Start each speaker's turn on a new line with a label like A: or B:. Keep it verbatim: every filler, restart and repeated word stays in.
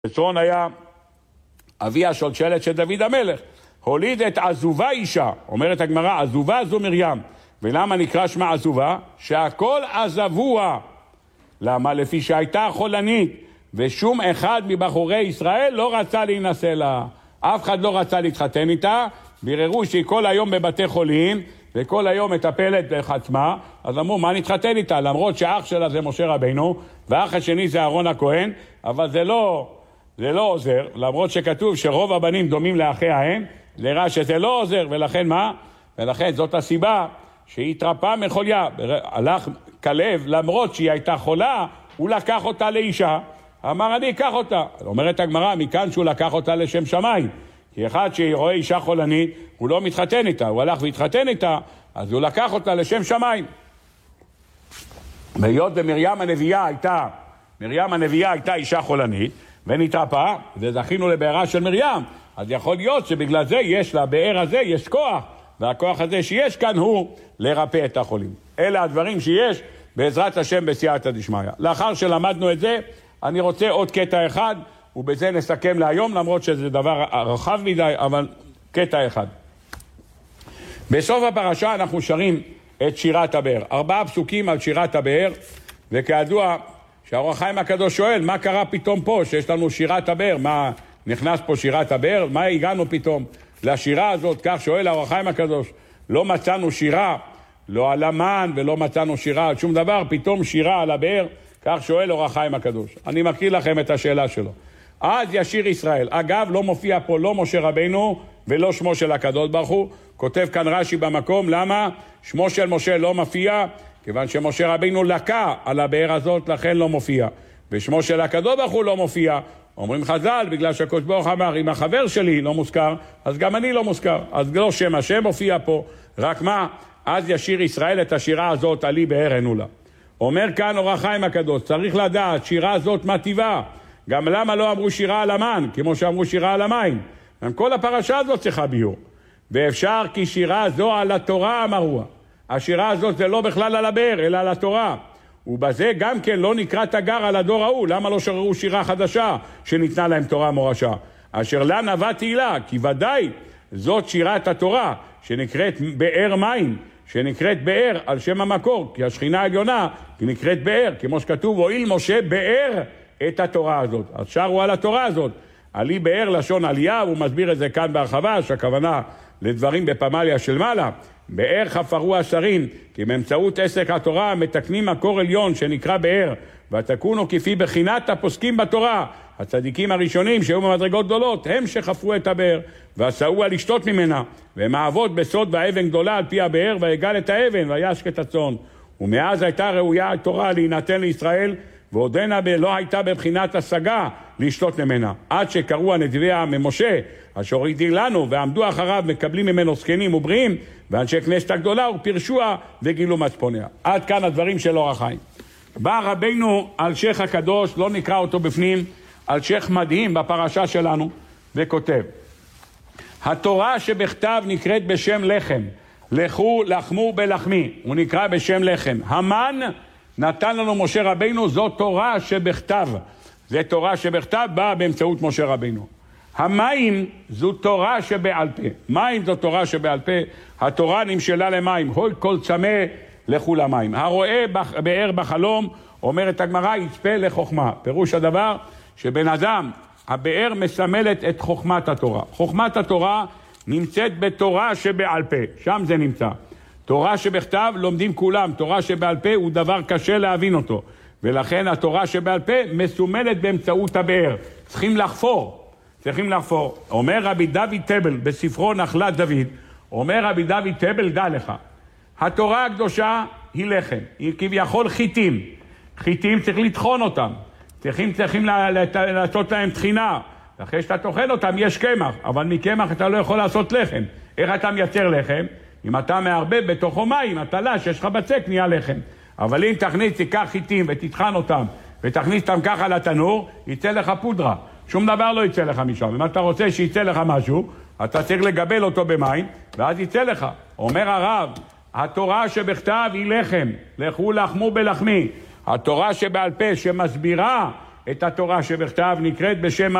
A: חצרון היה אבי השושלת של דוד המלך. הוליד את עזובה אישה, אומרת הגמרא, עזובה זו מרים. ולמה נקרא שמה עזובה? שהכל עזבוה. למה? לפי שהייתה חולנית, ושום אחד מבחורי ישראל לא רצה להינשא לה. אף אחד לא רצה להתחתן איתה, ביררו שהיא כל היום בבתי חולים, וכל היום מטפלת דרך עצמה, אז אמרו, מה נתחתן איתה? למרות שאח שלה זה משה רבינו, ואח השני זה אהרון הכהן, אבל זה לא, זה לא עוזר, למרות שכתוב שרוב הבנים דומים לאחי האם, לראה שזה לא עוזר, ולכן מה? ולכן זאת הסיבה שהיא התרפאה מחוליה. הלך כלב, למרות שהיא הייתה חולה, הוא לקח אותה לאישה, אמר אני אקח אותה. אומרת הגמרא, מכאן שהוא לקח אותה לשם שמיים, כי אחד שרואה אישה חולנית, הוא לא מתחתן איתה, הוא הלך והתחתן איתה, אז הוא לקח אותה לשם שמיים. והיות ומרים הנביאה הייתה, מרים הנביאה הייתה אישה חולנית, ונתרפאה, וזכינו לבארה של מרים, אז יכול להיות שבגלל זה יש לבאר הזה, יש כוח, והכוח הזה שיש כאן הוא לרפא את החולים. אלה הדברים שיש בעזרת השם בסייעתא דשמיא. לאחר שלמדנו את זה, אני רוצה עוד קטע אחד, ובזה נסכם להיום, למרות שזה דבר רחב מדי, אבל קטע אחד. בסוף הפרשה אנחנו שרים את שירת הבאר. ארבעה פסוקים על שירת הבאר, וכידוע שהאור החיים הקדוש שואל, מה קרה פתאום פה שיש לנו שירת הבאר? מה נכנס פה שירת הבאר? מה הגענו פתאום לשירה הזאת? כך שואל האור החיים הקדוש. לא מצאנו שירה, לא על המן ולא מצאנו שירה על שום דבר, פתאום שירה על הבאר, כך שואל אור החיים הקדוש. אני מקריא לכם את השאלה שלו. אז ישיר ישראל. אגב, לא מופיע פה לא משה רבינו ולא שמו של הקדוש ברוך הוא. כותב כאן רש"י במקום, למה? שמו של משה לא מופיע, כיוון שמשה רבינו לקה על הבאר הזאת, לכן לא מופיע. ושמו של הקדוש ברוך הוא לא מופיע. אומרים חז"ל, בגלל שהקדוש ברוך הוא אמר, אם החבר שלי לא מוזכר, אז גם אני לא מוזכר. אז לא שם השם מופיע פה. רק מה? אז ישיר ישראל את השירה הזאת, עלי באר ענו לה. אומר כאן אור החיים הקדוש, צריך לדעת, שירה הזאת מה טבעה. גם למה לא אמרו שירה על המן, כמו שאמרו שירה על המים. גם כל הפרשה הזאת צריכה ביור. ואפשר כי שירה זו על התורה אמרוה. השירה הזאת זה לא בכלל על הבאר, אלא על התורה. ובזה גם כן לא נקרא תגר על הדור ההוא. למה לא שררו שירה חדשה שניתנה להם תורה מורשה? אשר לה נבע תהילה, כי ודאי זאת שירת התורה, שנקראת באר מים, שנקראת באר על שם המקור, כי השכינה העליונה היא נקראת באר, כמו שכתוב, הואיל משה באר את התורה הזאת. אז שרו על התורה הזאת. עלי באר לשון עלייה, הוא מסביר את זה כאן בהרחבה, שהכוונה לדברים בפמליה של מעלה. באר חפרו השרים, כי באמצעות עסק התורה מתקנים מקור עליון שנקרא באר, ותקונו כפי בחינת הפוסקים בתורה. הצדיקים הראשונים שהיו במדרגות גדולות, הם שחפרו את הבאר, ועשאו על לשתות ממנה, והם אהבות בסוד והאבן גדולה על פי הבאר, ויגל את האבן וישק את הצאן. ומאז הייתה ראויה התורה להינתן לישראל, ועודנה לא הייתה בבחינת השגה לשתות ממנה, עד שקראו הנביאה ממשה, אשר הורידים לנו ועמדו אחריו מקבלים ממנו זקנים ובריאים, ואנשי כנסת הגדולה ופרשוה וגילו מצפוניה. עד כאן הדברים של אור החיים. בא רבינו על שייך הקדוש, לא נקרא אותו בפנים, על שייך מדהים בפרשה שלנו, וכותב, התורה שבכתב נקראת בשם לחם, לכו לחמו בלחמי, הוא נקרא בשם לחם. המן נתן לנו משה רבינו, זו תורה שבכתב. זה תורה שבכתב באה באמצעות משה רבינו. המים זו תורה שבעל פה. מים זו תורה שבעל פה. התורה נמשלה למים. הוי כל צמא לכו למים. הרואה באר בחלום, אומרת הגמרא, יצפה לחוכמה. פירוש הדבר שבן אדם, הבאר מסמלת את חוכמת התורה. חוכמת התורה נמצאת בתורה שבעל פה. שם זה נמצא. תורה שבכתב לומדים כולם, תורה שבעל פה הוא דבר קשה להבין אותו, ולכן התורה שבעל פה מסומלת באמצעות הבאר. צריכים לחפור, צריכים לחפור. אומר רבי דוד טבל בספרו נחלת דוד, אומר רבי דוד טבל, דע לך, התורה הקדושה היא לחם, היא כביכול חיטים, חיטים צריך לטחון אותם, צריכים, צריכים לעשות להם תחינה, אחרי שאתה טוחן אותם יש קמח, אבל מקמח אתה לא יכול לעשות לחם. איך אתה מייצר לחם? אם אתה מערבב בתוכו מים, אתה לא, שיש לך בצק, נהיה לחם. אבל אם תכניס, תיקח חיטים ותטחן אותם, ותכניס אותם ככה לתנור, יצא לך פודרה. שום דבר לא יצא לך משם. אם אתה רוצה שיצא לך משהו, אתה צריך לגבל אותו במים, ואז יצא לך. אומר הרב, התורה שבכתב היא לחם, לכו לחמו בלחמי. התורה שבעל פה שמסבירה את התורה שבכתב, נקראת בשם